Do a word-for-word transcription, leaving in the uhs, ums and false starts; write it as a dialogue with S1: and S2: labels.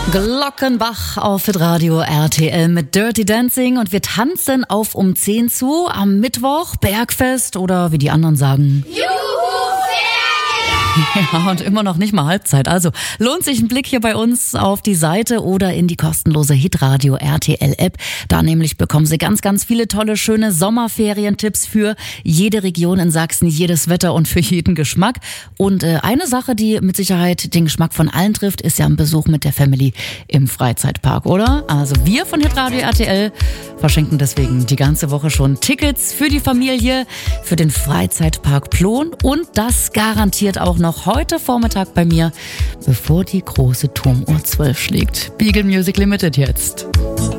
S1: Glockenbach auf Radio R T L mit Dirty Dancing und wir tanzen auf um zehn zu am Mittwoch, Bergfest oder wie die anderen sagen.
S2: Juhu!
S1: Ja, und immer noch nicht mal Halbzeit. Also lohnt sich ein Blick hier bei uns auf die Seite oder in die kostenlose Hitradio R T L App. Da nämlich bekommen Sie ganz, ganz viele tolle, schöne Sommerferientipps für jede Region in Sachsen, jedes Wetter und für jeden Geschmack. Und äh, eine Sache, die mit Sicherheit den Geschmack von allen trifft, ist ja ein Besuch mit der Family im Freizeitpark, oder? Also wir von Hitradio R T L verschenken deswegen die ganze Woche schon Tickets für die Familie, für den Freizeitpark Plon und das garantiert auch noch heute Vormittag bei mir, bevor die große Turmuhr zwölf schlägt. Beagle Music Limited jetzt.